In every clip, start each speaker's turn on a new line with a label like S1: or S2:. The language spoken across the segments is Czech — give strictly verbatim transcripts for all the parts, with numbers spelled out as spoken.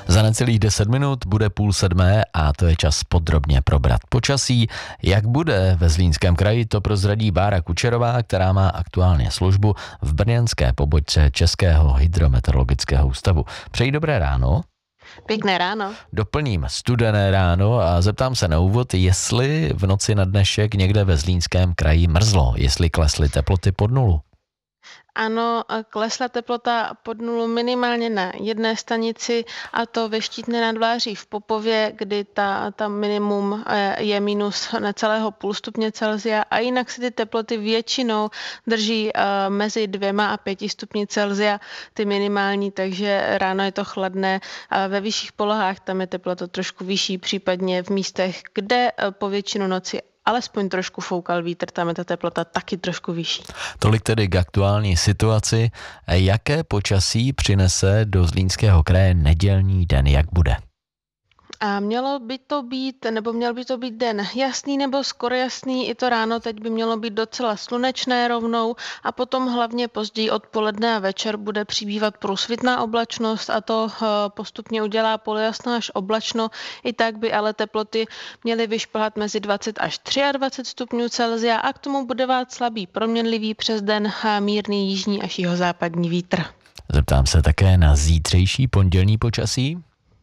S1: Za necelých deset minut bude půl sedmé a to je čas podrobně probrat počasí. Jak bude ve Zlínském kraji, to prozradí Bára Kučerová, která má aktuálně službu v brněnské pobočce Českého hydrometeorologického ústavu. Přeji dobré ráno.
S2: Pěkné ráno.
S1: Doplním studené ráno a zeptám se na úvod, jestli v noci na dnešek někde ve Zlínském kraji mrzlo, jestli klesly teploty pod nulu.
S2: Ano, klesla teplota pod nulu minimálně na jedné stanici, a to ve Štítné nad Vláří v Popově, kdy ta, ta minimum je minus necelého půl stupně Celsia, a jinak se ty teploty většinou drží mezi dvěma a pěti stupni Celsia, ty minimální, takže ráno je to chladné. Ve vyšších polohách tam je teplota trošku vyšší, případně v místech, kde po většinu noci alespoň trošku foukal vítr, tam je ta teplota taky trošku vyšší.
S1: Tolik tedy k aktuální situaci. Jaké počasí přinese do Zlínského kraje nedělní den, jak bude?
S2: A mělo by to být, nebo měl by to být den jasný nebo skoro jasný, i to ráno teď by mělo být docela slunečné rovnou, a potom hlavně později odpoledne a večer bude přibývat průsvitná oblačnost, a to postupně udělá polojasno až oblačno. I tak by ale teploty měly vyšplhat mezi dvacet až dvacet tři stupňů Celsia, a k tomu bude vát slabý proměnlivý přes den mírný jižní až jihozápadní vítr.
S1: Zeptám se také na zítřejší pondělní počasí.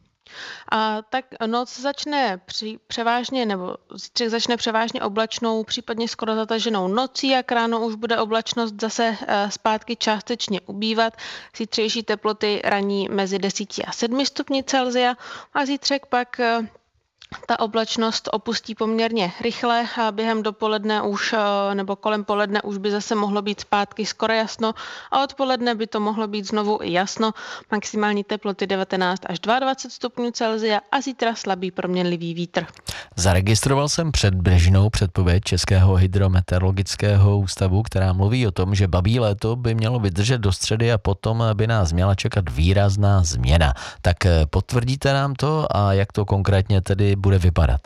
S2: A tak noc začne při, převážně, nebo zítřek začne převážně oblačnou, případně skoro zataženou nocí, a k ráno už bude oblačnost zase zpátky částečně ubývat. Zítřejší teploty raní mezi deseti a sedmi stupni Celsia, a zítřek pak ta oblačnost opustí poměrně rychle a během dopoledne už, nebo kolem poledne už by zase mohlo být zpátky skoro jasno, a odpoledne by to mohlo být znovu i jasno. Maximální teploty devatenáct až dvacet dva stupňů Celsia a zítra slabý proměnlivý vítr.
S1: Zaregistroval jsem předběžnou předpověď Českého hydrometeorologického ústavu, která mluví o tom, že babí léto by mělo vydržet do středy a potom by nás měla čekat výrazná změna. Tak potvrdíte nám to, a jak to konkrétně tedy bude vypadat?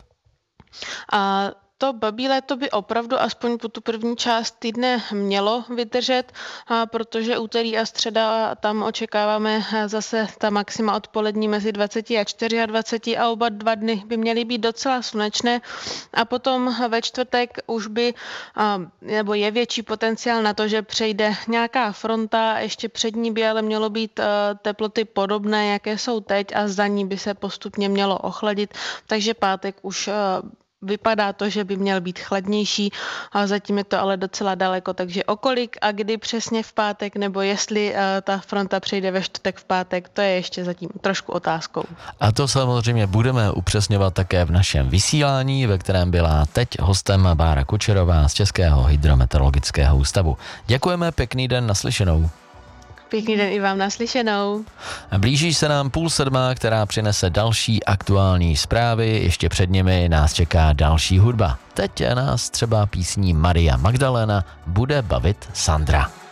S2: A to babí léto by opravdu aspoň po tu první část týdne mělo vydržet, a protože úterý a středa tam očekáváme zase ta maxima odpolední mezi dvacet a dvacet čtyři, a oba dva dny by měly být docela slunečné, a potom ve čtvrtek už by, nebo je větší potenciál na to, že přejde nějaká fronta, ještě před ní by ale mělo být teploty podobné, jaké jsou teď, a za ní by se postupně mělo ochladit, takže pátek už vypadá to, že by měl být chladnější, a zatím je to ale docela daleko, takže o kolik a kdy přesně v pátek, nebo jestli uh, ta fronta přejde ve čtvrtek v pátek, to je ještě zatím trošku otázkou.
S1: A to samozřejmě budeme upřesňovat také v našem vysílání, ve kterém byla teď hostem Bára Kučerová z Českého hydrometeorologického ústavu. Děkujeme, pěkný den, naslyšenou.
S2: Pěkný den i vám, naslyšenou.
S1: Blíží se nám půl sedmá, která přinese další aktuální zprávy, ještě před nimi nás čeká další hudba. Teď nás třeba písní Maria Magdalena bude bavit Sandra.